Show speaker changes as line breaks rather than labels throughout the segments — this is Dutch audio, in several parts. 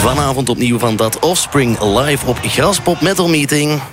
Vanavond opnieuw van dat Offspring live op Graspop Metal Meeting.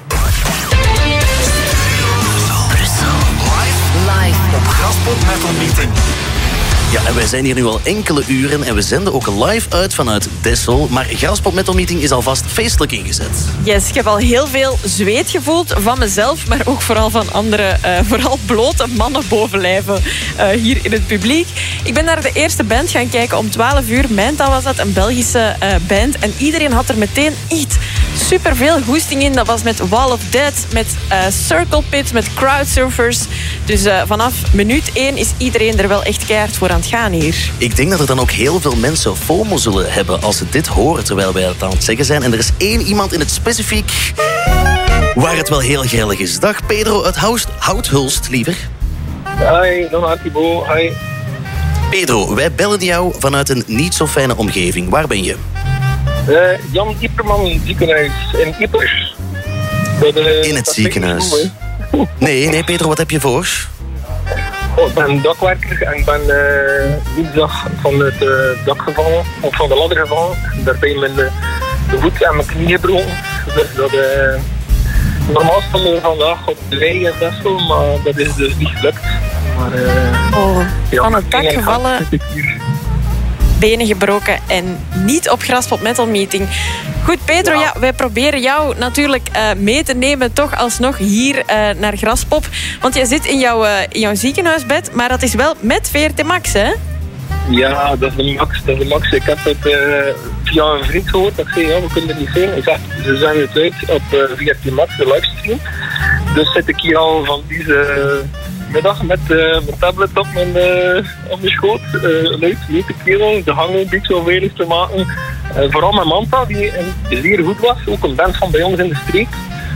Live op Graspop Metal Meeting.
Ja, en wij zijn hier nu al enkele uren en we zenden ook live uit vanuit Dessel. Maar Graspop Metal Meeting is alvast feestelijk ingezet.
Yes, ik heb al heel veel zweet gevoeld van mezelf, maar ook vooral van andere, vooral blote mannenbovenlijven hier in het publiek. Ik ben naar de eerste band gaan kijken om 12 uur. Mijntaal was dat, een Belgische band. En iedereen had er meteen iets superveel goesting in. Dat was met Wall of Death, met Circle Pit, met Crowdsurfers. Dus vanaf minuut 1 is iedereen er wel echt keihard voor aan het gaan hier.
Ik denk dat er dan ook heel veel mensen FOMO zullen hebben als ze dit horen terwijl wij het aan het zeggen zijn. En er is één iemand in het specifiek waar het wel heel grillig is. Dag Pedro uit Houthulst, liever.
Hi, nog Thibaut. Hi.
Pedro, wij bellen jou vanuit een niet zo fijne omgeving. Waar ben je?
Jan Ieperman ziekenhuis in Iepers.
In het ziekenhuis. Nee, Pedro, wat heb je voor?
Ik ben dakwerker en ik ben woensdag van het dak gevallen, of van de ladder gevallen. Daarbij mijn de voet en mijn knie gebroken. Dus dat normaal stonden we vandaag op de wei in Dessel, maar dat is dus niet gelukt. Maar,
van het dak gevallen, benen gebroken en niet op Graspop Metal Meeting. Goed, Pedro, ja, wij proberen jou natuurlijk mee te nemen toch alsnog hier naar Graspop. Want jij zit in jouw ziekenhuisbed, maar dat is wel met VRT Max, hè?
Ja, dat is de max. Ik heb het via een vriend gehoord. Dat zei, ja, we kunnen er niet zijn. Ik zeg, ze zijn het uit op VRT Max, de livestream. Dus zit ik hier al van deze middag met mijn tablet op mijn schoot. Luid, niet te kerel, de hangen een beetje zo veilig te maken. Vooral mijn Manta, die zeer goed was. Ook een band van bij ons in de streek.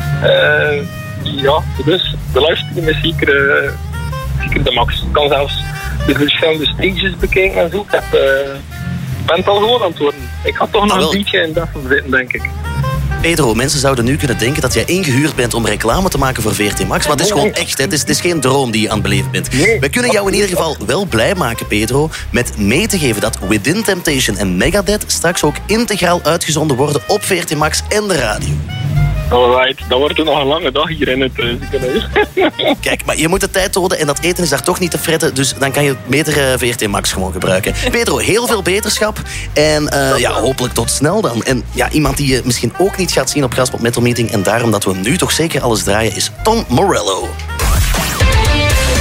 Ja, dus de livestream is zeker de max. Ik kan zelfs de verschillende stages bekijken en zo. Ik ben het al gewoon aan het worden. Ik ga toch nog een beetje in dat zitten, denk ik.
Pedro, mensen zouden nu kunnen denken dat jij ingehuurd bent om reclame te maken voor VRT Max. Maar het is gewoon echt, hè? Het is geen droom die je aan het beleven bent.
Nee.
We kunnen jou in ieder geval wel blij maken, Pedro, met mee te geven dat Within Temptation en Megadeth straks ook integraal uitgezonden worden op VRT Max en de radio.
Alright, dan wordt het nog een lange dag hier in het ziekenhuis.
Kijk, maar je moet de tijd houden en dat eten is daar toch niet te fretten. Dus dan kan je beter VRT Max gewoon gebruiken. Pedro, heel veel beterschap. En ja, hopelijk tot snel dan. En ja, iemand die je misschien ook niet gaat zien op Graspop Metal Meeting. En daarom dat we nu toch zeker alles draaien is Tom Morello.